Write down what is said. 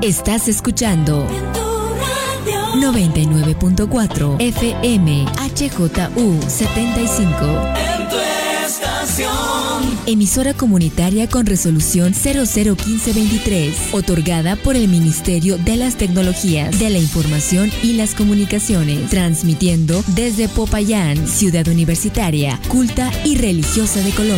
Estás escuchando 99.4 FM HJU 75. Emisora comunitaria con resolución 001523, otorgada por el Ministerio de las Tecnologías, de la Información y las Comunicaciones, transmitiendo desde Popayán, ciudad universitaria, culta y religiosa de Colombia.